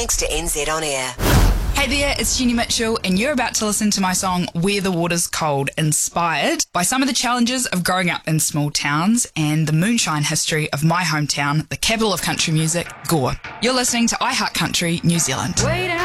thanks to NZ On Air. Hey there, it's Jenny Mitchell, and you're about to listen to my song Where the Water's Cold, inspired by some of the challenges of growing up in small towns and the moonshine history of my hometown, the capital of country music, Gore. You're listening to iHeart Country, New Zealand.